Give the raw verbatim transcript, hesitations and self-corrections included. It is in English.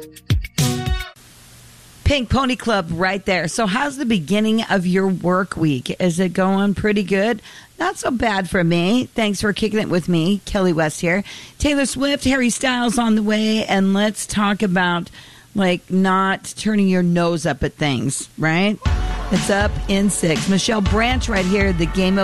Pink Pony Club right there. So how's the beginning of your work week? Is it going pretty good? Not so bad for me. Thanks for kicking it with me. Kelly West here. Taylor Swift, Harry Styles on the way. And let's talk about, like, not turning your nose up at things, right? It's up in six. Michelle Branch right here, the Game of